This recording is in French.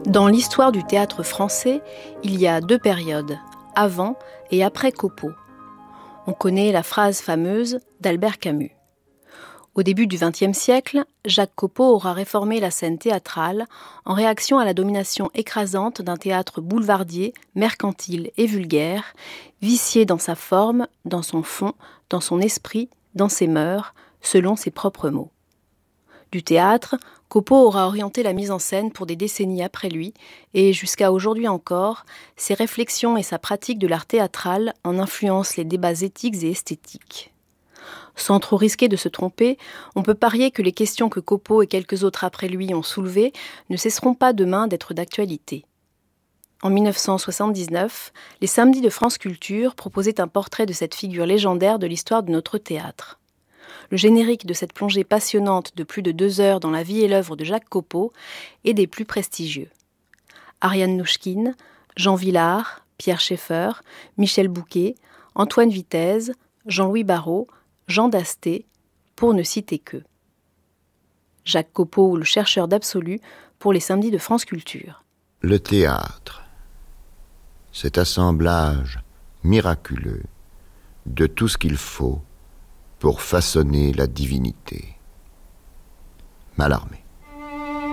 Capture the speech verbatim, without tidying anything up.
Dans l'histoire du théâtre français, il y a deux périodes, avant et après Copeau. On connaît la phrase fameuse d'Albert Camus. Au début du vingtième siècle, Jacques Copeau aura réformé la scène théâtrale en réaction à la domination écrasante d'un théâtre boulevardier, mercantile et vulgaire, vicié dans sa forme, dans son fond, dans son esprit, dans ses mœurs, selon ses propres mots. Du théâtre, Copeau aura orienté la mise en scène pour des décennies après lui, et jusqu'à aujourd'hui encore, ses réflexions et sa pratique de l'art théâtral en influencent les débats éthiques et esthétiques. Sans trop risquer de se tromper, on peut parier que les questions que Copeau et quelques autres après lui ont soulevées ne cesseront pas demain d'être d'actualité. En mille neuf cent soixante-dix-neuf, les Samedis de France Culture proposaient un portrait de cette figure légendaire de l'histoire de notre théâtre. Le générique de cette plongée passionnante de plus de deux heures dans la vie et l'œuvre de Jacques Copeau est des plus prestigieux. Ariane Nouchkine, Jean Vilar, Pierre Schaeffer, Michel Bouquet, Antoine Vitez, Jean-Louis Barrault, Jean Dasté, pour ne citer qu'eux. Jacques Copeau, le chercheur d'absolu, pour les Samedis de France Culture. Le théâtre, cet assemblage miraculeux de tout ce qu'il faut pour façonner la divinité. Mallarmé.